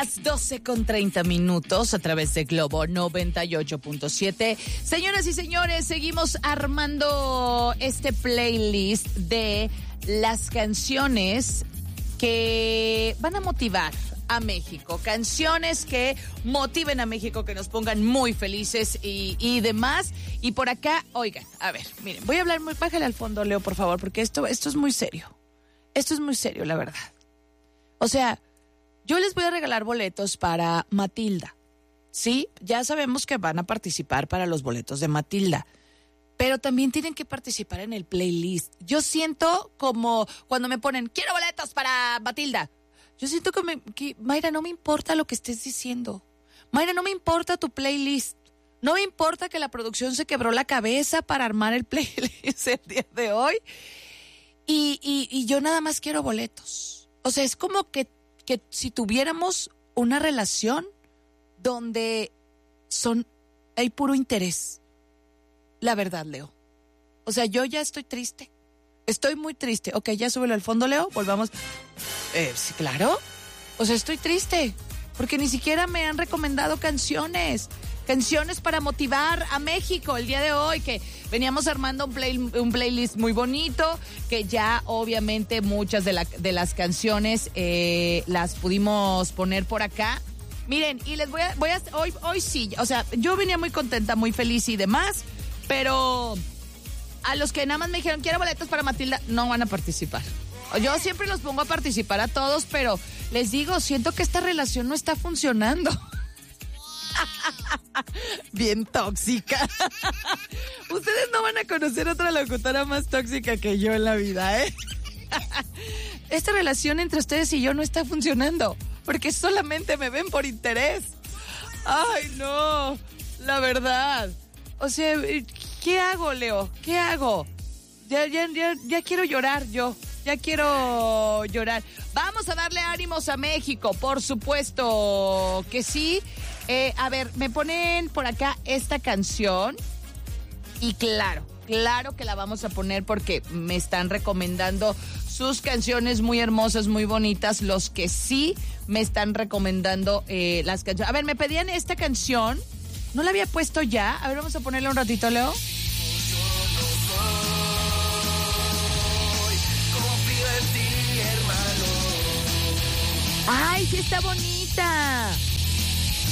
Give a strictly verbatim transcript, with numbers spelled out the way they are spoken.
las doce con treinta minutos a través de Globo noventa y ocho punto siete. Señoras y señores, seguimos armando este playlist de las canciones que van a motivar a México. Canciones que motiven a México, que nos pongan muy felices y, y demás. Y por acá, oigan, a ver, miren, voy a hablar muy... Bájale al fondo, Leo, por favor, porque esto, esto es muy serio. Esto es muy serio, la verdad. O sea, yo les voy a regalar boletos para Matilda. Sí, ya sabemos que van a participar para los boletos de Matilda, pero también tienen que participar en el playlist. Yo siento como cuando me ponen, quiero boletos para Matilda. Yo siento que, me, que, Mayra, no me importa lo que estés diciendo. Mayra, no me importa tu playlist. No me importa que la producción se quebró la cabeza para armar el playlist el día de hoy. Y, y, y yo nada más quiero boletos. O sea, es como que, que si tuviéramos una relación donde son, hay puro interés. La verdad, Leo. O sea, yo ya estoy triste. Estoy muy triste. Ok, ya súbelo al fondo, Leo. Volvamos. Eh, sí, claro. O sea, estoy triste. Porque ni siquiera me han recomendado canciones. Canciones para motivar a México el día de hoy, que veníamos armando un, play, un playlist muy bonito, que ya obviamente muchas de, la, de las canciones eh, las pudimos poner por acá. Miren, y les voy a, voy a, hoy, hoy sí, o sea, yo venía muy contenta, muy feliz y demás, pero a los que nada más me dijeron, quiero boletos para Matilda, no van a participar. Yo siempre los pongo a participar a todos, pero les digo, siento que esta relación no está funcionando. Bien tóxica. Ustedes no van a conocer otra locutora más tóxica que yo en la vida, ¿eh? Esta relación entre ustedes y yo no está funcionando, porque solamente me ven por interés. Ay, no, la verdad. O sea, ¿qué hago, Leo? ¿Qué hago? Ya, ya, ya, ya quiero llorar yo. Ya quiero llorar. Vamos a darle ánimos a México, por supuesto que sí. Eh, a ver, me ponen por acá esta canción y claro, claro que la vamos a poner porque me están recomendando sus canciones muy hermosas, muy bonitas, los que sí me están recomendando eh, las canciones. A ver, me pedían esta canción, no la había puesto ya, a ver, vamos a ponerla un ratito, Leo. Ay, sí está bonita.